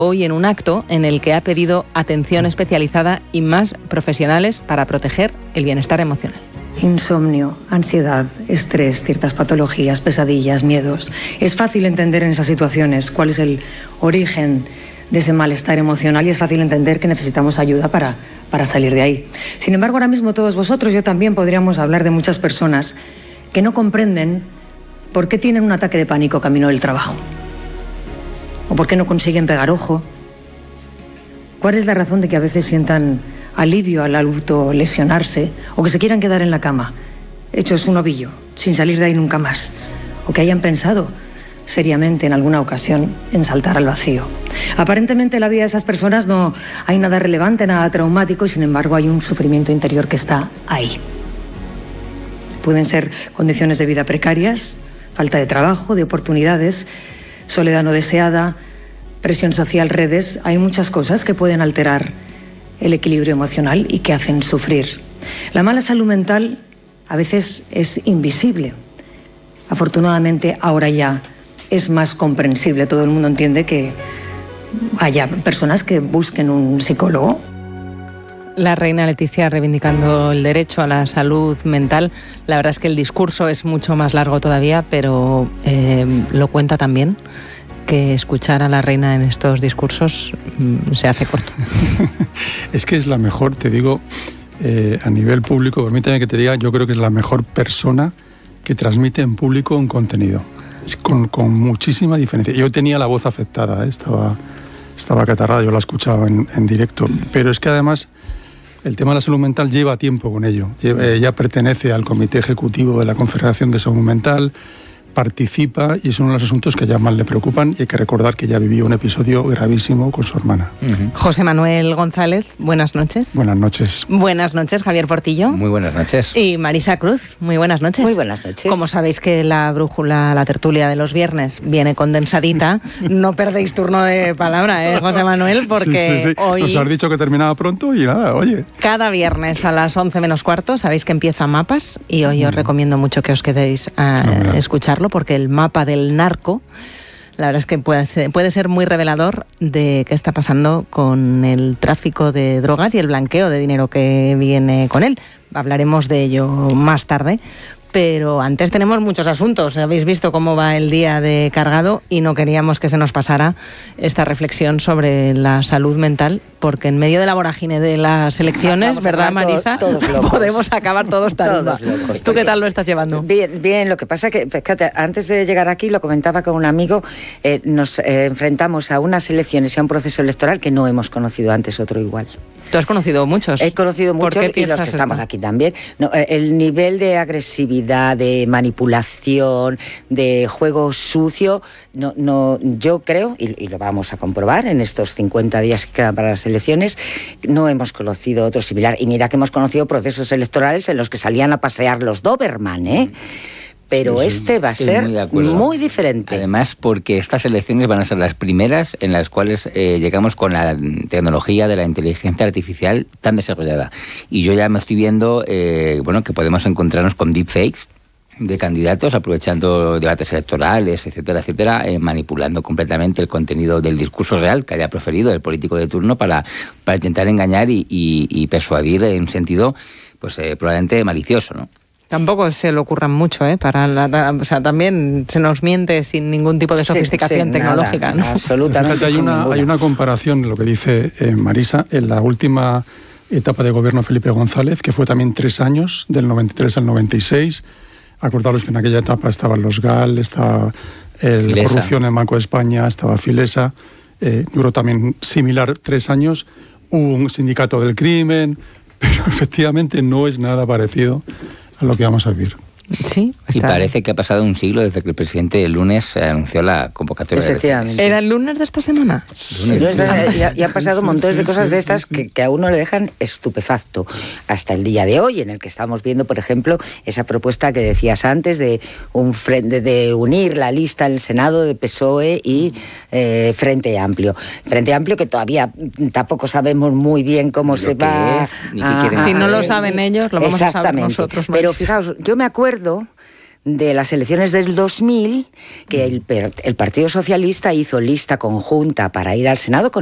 hoy en un acto en el que ha pedido atención especializada y más profesionales para proteger el bienestar emocional. Insomnio, ansiedad, estrés, ciertas patologías, pesadillas, miedos. Es fácil entender en esas situaciones cuál es el origen de ese malestar emocional y es fácil entender que necesitamos ayuda para salir de ahí. Sin embargo, ahora mismo todos vosotros, yo también, podríamos hablar de muchas personas que no comprenden por qué tienen un ataque de pánico camino del trabajo. ¿O por qué no consiguen pegar ojo? ¿Cuál es la razón de que a veces sientan alivio al autolesionarse o que se quieran quedar en la cama, hechos un ovillo, sin salir de ahí nunca más? O que hayan pensado seriamente en alguna ocasión en saltar al vacío. Aparentemente en la vida de esas personas no hay nada relevante, nada traumático, y sin embargo hay un sufrimiento interior que está ahí. Pueden ser condiciones de vida precarias, falta de trabajo, de oportunidades, soledad no deseada, presión social, redes. Hay muchas cosas que pueden alterar el equilibrio emocional y que hacen sufrir. La mala salud mental a veces es invisible. Afortunadamente ahora ya es más comprensible. Todo el mundo entiende que haya personas que busquen un psicólogo. La reina Letizia reivindicando el derecho a la salud mental. La verdad es que el discurso es mucho más largo todavía, pero lo cuenta también, que escuchar a la reina en estos discursos se hace corto. Es que es la mejor, te digo, a nivel público, permítame que te diga, yo creo que es la mejor persona que transmite en público un contenido. Es con muchísima diferencia. Yo tenía la voz afectada, estaba catarrada, yo la escuchaba en directo, pero es que además el tema de la salud mental lleva tiempo con ello. Ella pertenece al comité ejecutivo de la Confederación de Salud Mental, participa y es uno de los asuntos que ya más le preocupan, y hay que recordar que ya vivió un episodio gravísimo con su hermana. José Manuel González, buenas noches. Buenas noches. Buenas noches, Javier Portillo. Muy buenas noches. Y Marisa Cruz, muy buenas noches. Muy buenas noches. Como sabéis que la brújula, la tertulia de los viernes viene condensadita, no perdéis turno de palabra, José Manuel, porque sí. hoy... Nos has dicho que terminaba pronto y nada, oye. Cada viernes a las 11 menos cuarto sabéis que empieza Mapas, y hoy os recomiendo mucho que os quedéis a escucharlo, porque el mapa del narco, la verdad es que puede ser muy revelador de qué está pasando con el tráfico de drogas y el blanqueo de dinero que viene con él. Hablaremos de ello más tarde, pero antes tenemos muchos asuntos. Habéis visto cómo va el día de cargado y no queríamos que se nos pasara esta reflexión sobre la salud mental, porque en medio de la vorágine de las elecciones, ¿verdad, Marisa? Todos locos. Podemos acabar todos tarumba. ¿Tú qué tal lo estás llevando? Bien, lo que pasa es que, fíjate, antes de llegar aquí, lo comentaba con un amigo, nos enfrentamos a unas elecciones y a un proceso electoral que no hemos conocido antes otro igual. ¿Tú has conocido muchos? He conocido muchos, y los que estamos aquí también. No, el nivel de agresividad, de manipulación, de juego sucio, yo creo, y lo vamos a comprobar en estos 50 días que quedan para las elecciones, no hemos conocido otro similar. Y mira que hemos conocido procesos electorales en los que salían a pasear los Doberman, pero este va a ser muy diferente. Además, porque estas elecciones van a ser las primeras en las cuales llegamos con la tecnología de la inteligencia artificial tan desarrollada. Y yo ya me estoy viendo que podemos encontrarnos con deepfakes de candidatos, aprovechando debates electorales, etcétera, manipulando completamente el contenido del discurso real que haya proferido el político de turno para intentar engañar y persuadir en un sentido probablemente malicioso, ¿no? Tampoco se le ocurran mucho, también se nos miente sin ningún tipo de sofisticación tecnológica, ¿no? Absolutamente. Fíjate, hay una comparación, lo que dice Marisa, en la última etapa de gobierno Felipe González, que fue también 3 años, del 93 al 96. Acordaros que en aquella etapa estaban los GAL, estaba la corrupción en el Banco de España, estaba Filesa, duró también similar 3 años, hubo un sindicato del crimen, pero efectivamente no es nada parecido a lo que vamos a vivir. Sí, y parece que ha pasado un siglo desde que el presidente el lunes anunció la convocatoria. Efectivamente. ¿Era el lunes de esta semana? Y han pasado montones de cosas de estas que a uno le dejan estupefacto. Hasta el día de hoy, en el que estamos viendo, por ejemplo, esa propuesta que decías antes de unir la lista en el Senado de PSOE y Frente Amplio. Frente Amplio que todavía tampoco sabemos muy bien cómo se va. Si no lo saben ellos, lo vamos a saber nosotros. Pero fijaos, yo me acuerdo de las elecciones del 2000, que el Partido Socialista hizo lista conjunta para ir al Senado con